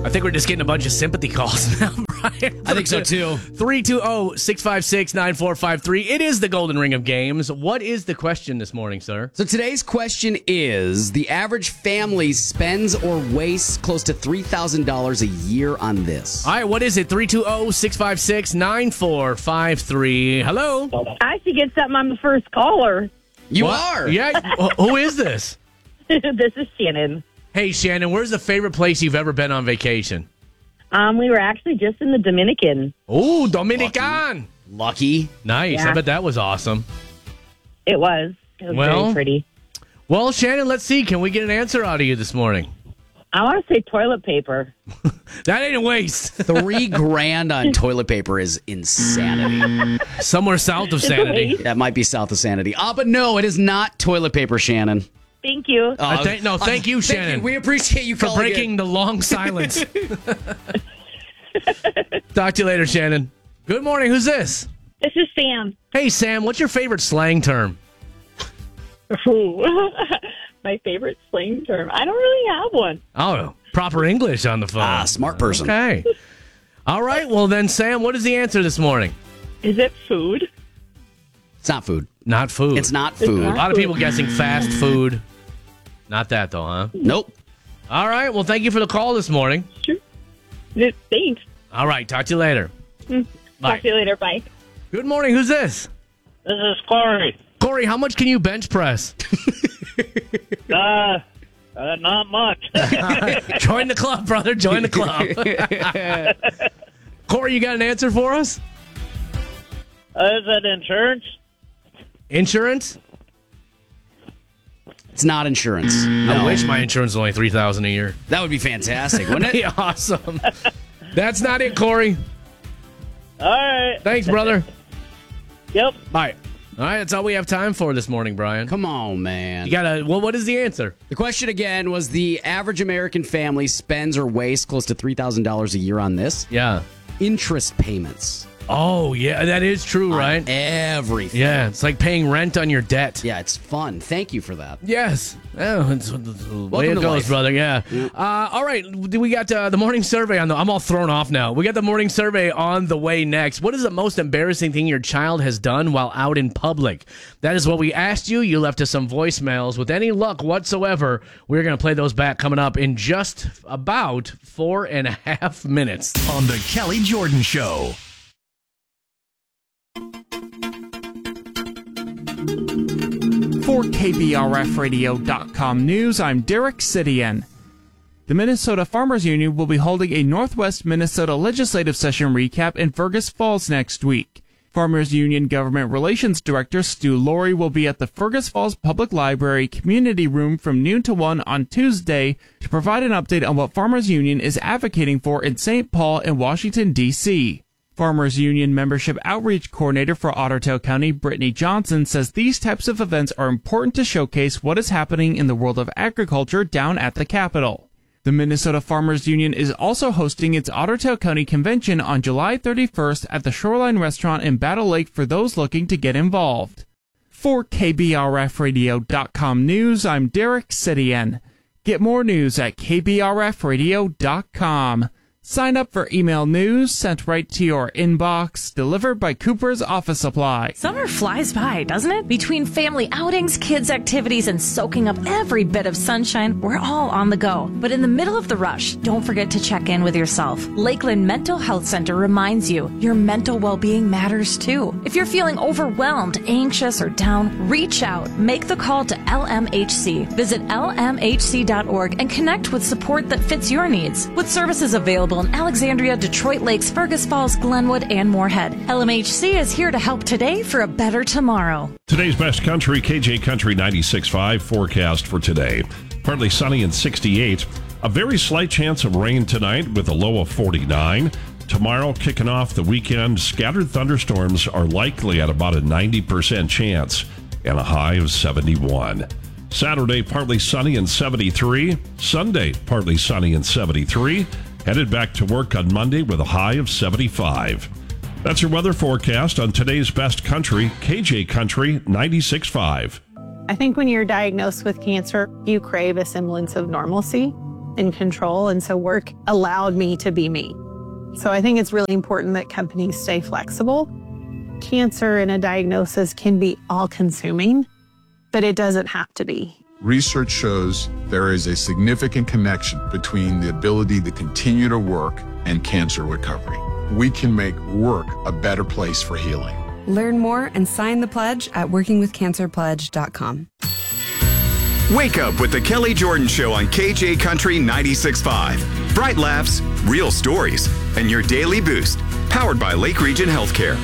I think we're just getting a bunch of sympathy calls now, Brian. I think so, too. 320-656-9453. It is the Golden Ring of Games. What is the question this morning, sir? So today's question is, the average family spends or wastes close to $3,000 a year on this. All right, what is it? 320-656-9453. Hello? I should get something on the first caller. You are? Yeah, who is this? This is Shannon. Hey, Shannon, where's the favorite place you've ever been on vacation? We were actually just in the Dominican. Oh, Dominican. Lucky. Nice. Yeah. I bet that was awesome. It was. Very pretty. Well, Shannon, let's see. Can we get an answer out of you this morning? I want to say toilet paper. That ain't a waste. $3,000 on toilet paper is insanity. Somewhere south of sanity. That might be south of sanity. But no, it is not toilet paper, Shannon. Thank you. Thank you, Shannon. Thank you. We appreciate you for calling breaking in. the long silence. Talk to you later, Shannon. Good morning. Who's this? This is Sam. Hey, Sam. What's your favorite slang term? My favorite slang term. I don't really have one. Oh, proper English on the phone. Smart person. Okay. All right. Well, then, Sam, what is the answer this morning? Is it food? It's not food. Not food. It's not food. A lot of people guessing fast food. Not that, though, huh? Nope. All right. Well, thank you for the call this morning. Sure. Thanks. All right. Talk to you later. Bye. Talk to you later. Bye. Good morning. Who's this? This is Corey. Corey, how much can you bench press? Not much. Join the club, brother. Join the club. Corey, you got an answer for us? Is it insurance? Insurance? It's not insurance. I wish my insurance was only $3,000 a year. That would be fantastic, wouldn't That'd it? be awesome. That's not it, Corey. All right. Thanks, brother. Yep. Bye. All right, that's all we have time for this morning, Brian. Come on, man. You gotta. Well, what is the answer? The question again was, the average American family spends or wastes close to $3,000 a year on this. Yeah. Interest payments. Oh, yeah, that is true, right? Everything. Yeah, it's like paying rent on your debt. Yeah, it's fun. Thank you for that. Yes. Oh, it's the way it to goes, life. brother. Yeah. All right. We got the morning survey on I'm all thrown off now. We got the morning survey on the way next. What is the most embarrassing thing your child has done while out in public? That is what we asked you. You left us some voicemails. With any luck whatsoever, we're going to play those back coming up in just about 4.5 minutes. On the Kelly Jordan Show. For KBRFradio.com News, I'm Derek Sidian. The Minnesota Farmers Union will be holding a Northwest Minnesota legislative session recap in Fergus Falls next week. Farmers Union Government Relations Director Stu Laurie will be at the Fergus Falls Public Library Community Room from noon to 1 on Tuesday to provide an update on what Farmers Union is advocating for in St. Paul and Washington, D.C. Farmers Union Membership Outreach Coordinator for Otter Tail County, Brittany Johnson, says these types of events are important to showcase what is happening in the world of agriculture down at the Capitol. The Minnesota Farmers Union is also hosting its Otter Tail County Convention on July 31st at the Shoreline Restaurant in Battle Lake for those looking to get involved. For KBRFradio.com News, I'm Derek Sidian. Get more news at KBRFradio.com. Sign up for email news sent right to your inbox, delivered by Cooper's Office Supply. Summer flies by, doesn't it? Between family outings, kids' activities, and soaking up every bit of sunshine, we're all on the go. But in the middle of the rush, don't forget to check in with yourself. Lakeland Mental Health Center reminds you your mental well-being matters too. If you're feeling overwhelmed, anxious, or down, reach out. Make the call to LMHC. Visit lmhc.org and connect with support that fits your needs. With services available in Alexandria, Detroit Lakes, Fergus Falls, Glenwood, and Moorhead, LMHC is here to help today for a better tomorrow. Today's best country, KJ Country 96.5 forecast for today. Partly sunny and 68. A very slight chance of rain tonight with a low of 49. Tomorrow, kicking off the weekend, scattered thunderstorms are likely at about a 90% chance and a high of 71. Saturday, partly sunny and 73. Sunday, partly sunny and 73. Headed back to work on Monday with a high of 75. That's your weather forecast on today's best country, KJ Country 96.5. I think when you're diagnosed with cancer, you crave a semblance of normalcy. in control. And so work allowed me to be me. So I think it's really important that companies stay flexible. Cancer and a diagnosis can be all-consuming, but it doesn't have to be. Research shows there is a significant connection between the ability to continue to work and cancer recovery. We can make work a better place for healing. Learn more and sign the pledge at workingwithcancerpledge.com. Wake up with the Kelly Jordan Show on KJ Country 96.5. Bright laughs, real stories, and your daily boost. Powered by Lake Region Healthcare.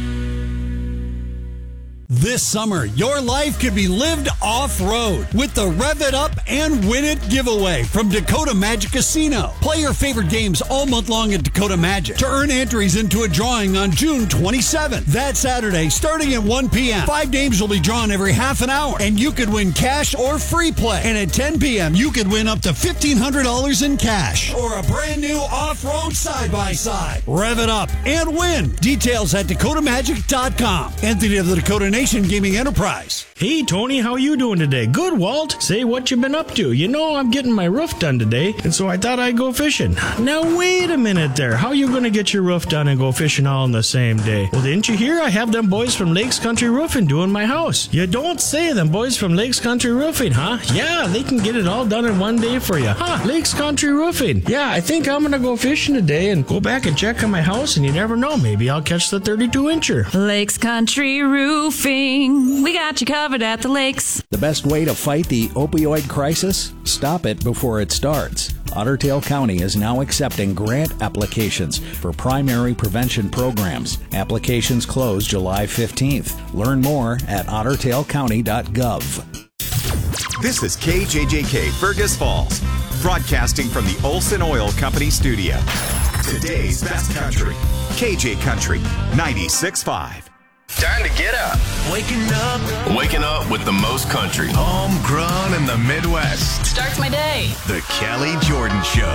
This summer, your life could be lived off-road with the Rev It Up and Win It giveaway from Dakota Magic Casino. Play your favorite games all month long at Dakota Magic to earn entries into a drawing on June 27th. That Saturday, starting at 1 p.m., 5 games will be drawn every half an hour, and you could win cash or free play. And at 10 p.m., you could win up to $1,500 in cash or a brand new off-road side-by-side. Rev it up and win. Details at DakotaMagic.com. Anthony of the Dakota Nation Gaming Enterprise. Hey, Tony, how you doing today? Good, Walt. Say, what you been up to? You know, I'm getting my roof done today, and so I thought I'd go fishing. Now, wait a minute there. How you going to get your roof done and go fishing all in the same day? Well, didn't you hear I have them boys from Lakes Country Roofing doing my house? You don't say, them boys from Lakes Country Roofing, huh? Yeah, they can get it all done in one day for you. Huh, Lakes Country Roofing. Yeah, I think I'm going to go fishing today and go back and check on my house, and you never know, maybe I'll catch the 32-incher. Lakes Country Roofing. We got you covered at the lakes. The best way to fight the opioid crisis? Stop it before it starts. Otter Tail County is now accepting grant applications for primary prevention programs. Applications close July 15th. Learn more at ottertailcounty.gov. This is KJJK Fergus Falls, broadcasting from the Olson Oil Company studio. Today's best country, KJ Country 96.5. Time to get up. Waking up with the most country. Homegrown in the Midwest. Starts my day. The Kelly Jordan Show.